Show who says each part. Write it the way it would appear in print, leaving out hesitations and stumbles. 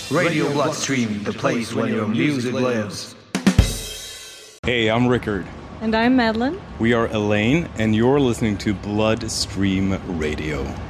Speaker 1: Radio Bloodstream, the place where your music lives.
Speaker 2: Hey, I'm Rickard.
Speaker 3: And I'm Madeline.
Speaker 2: We are Elaine, and you're listening to Bloodstream Radio.